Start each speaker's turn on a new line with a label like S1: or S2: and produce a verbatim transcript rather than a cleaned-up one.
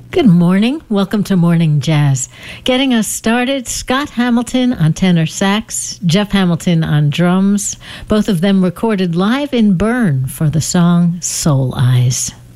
S1: Good morning. Welcome to Morning Jazz. Getting us started, Scott Hamilton on tenor sax, Jeff Hamilton on drums, both of them recorded live in Bern for the song Soul Eyes.